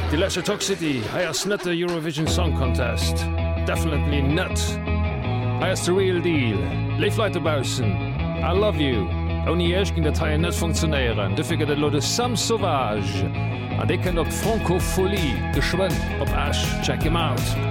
Die Läche Toxicity heiers net der Eurovision Song Contest. Definitely net. Heiers the real deal. Leif Leiterbausen. I love you. Oni eich ginn Dateiien net funktionéieren. Defir de lo de Sam Sauvage. An de ken op Francophonie geschwen op Ash. Check him out.